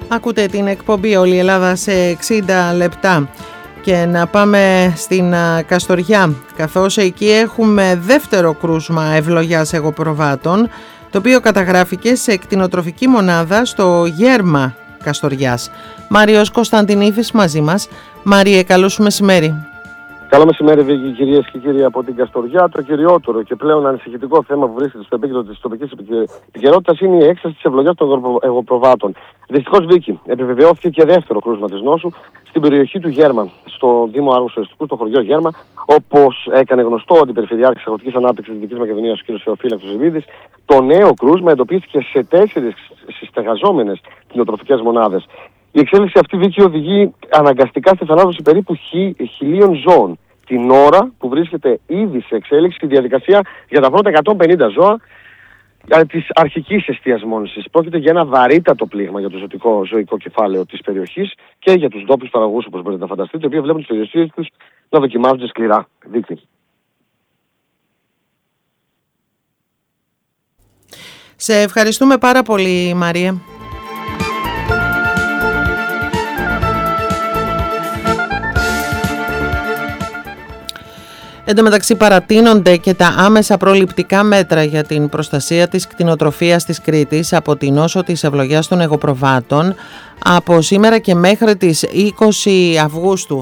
Ακούτε την εκπομπή «Όλη η Ελλάδα σε 60 λεπτά» και να πάμε στην Καστοριά, καθώς εκεί έχουμε δεύτερο κρούσμα ευλογιάς εγωπροβάτων, το οποίο καταγράφηκε σε κτηνοτροφική μονάδα στο Γέρμα Καστοριάς. Μάριος Κωνσταντινίδης μαζί μας. Μάριε, καλό σου μεσημέρι. Καλό μεσημέρι, Βίκη, κυρίες και κύριοι από την Καστοριά. Το κυριότερο και πλέον ανησυχητικό θέμα που βρίσκεται στο επίκεντρο της τοπικής επικαιρότητας είναι η έκσταση της ευλογιάς των εγωπροβάτων. Δυστυχώς, Βίκη, επιβεβαιώθηκε και δεύτερο κρούσμα της νόσου στην περιοχή του Γέρμα, στο Δήμο Άργους Οριστικού, στο χωριό Γέρμα, όπως έκανε γνωστό ο Αντιπεριφερειάρχης Αγροτικής Ανάπτυξης της Δυτικής Μακεδονίας, ο κ. Θεοφύλακτος Ζεβίδης. Το νέο κρούσμα εντοπίστηκε σε 4 συστεγαζόμενες κτηνοτροφικές μονάδες. Η εξέλιξη αυτή, Βίκη, οδηγεί αναγκαστικά στη θανάτωση περίπου 1.000 ζώων την ώρα που βρίσκεται ήδη σε εξέλιξη η διαδικασία για τα πρώτα 150 ζώα της αρχικής εστιασμόνησης. Πρόκειται για ένα βαρύτατο πλήγμα για το ζωικό κεφάλαιο της περιοχής και για τους ντόπιους παραγωγούς, όπως μπορείτε να φανταστείτε, οι οποίοι βλέπουν τις περιοχές τους να δοκιμάζονται σκληρά. Βίκη. Σε ευχαριστούμε πάρα πολύ, Μαρία. Εν τω μεταξύ παρατείνονται και τα άμεσα προληπτικά μέτρα για την προστασία της κτηνοτροφίας της Κρήτης από την νόσο της ευλογιάς των εγωπροβάτων από σήμερα και μέχρι τις 20 Αυγούστου.